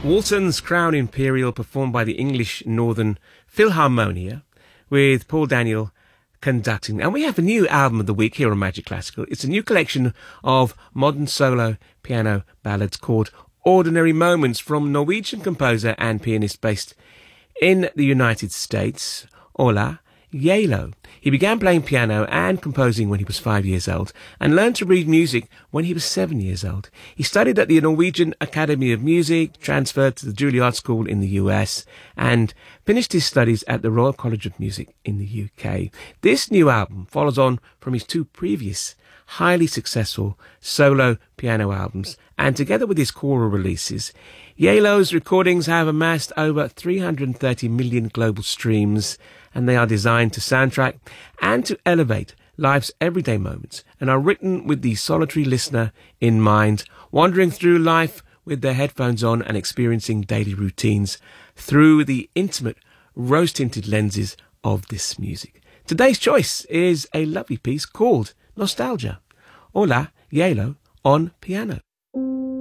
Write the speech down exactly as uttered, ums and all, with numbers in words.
Walton's Crown Imperial, performed by the English Northern Philharmonia, with Paul Daniel conducting. And we have a new album of the week here on Magic Classical. It's a new collection of modern solo piano ballads called Ordinary Moments, from Norwegian composer and pianist based in the United States, Ola Gjeilo. He began playing piano and composing when he was five years old and learned to read music when he was seven years old. He studied at the Norwegian Academy of Music, transferred to the Juilliard School in the U S, and finished his studies at the Royal College of Music in the U K. This new album follows on from his two previous highly successful solo piano albums, and together with his choral releases, Gjeilo's recordings have amassed over three hundred thirty million global streams, and they are designed to soundtrack and to elevate life's everyday moments, and are written with the solitary listener in mind, wandering through life with their headphones on and experiencing daily routines through the intimate rose-tinted lenses of this music. Today's choice is a lovely piece called Nostalgia. Ola Gjeilo on piano.